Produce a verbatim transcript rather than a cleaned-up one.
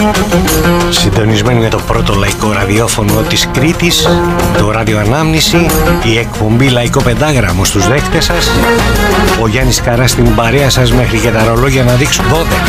Συντονισμένοι με το πρώτο λαϊκό ραδιόφωνο της Κρήτης, το Ράδιο Ανάμνηση, η εκπομπή Λαϊκό Πεντάγραμμο στους δέκτες σας, ο Γιάννης Καράς στην παρέα σας μέχρι και τα ρολόγια να δείξουν δώδεκα.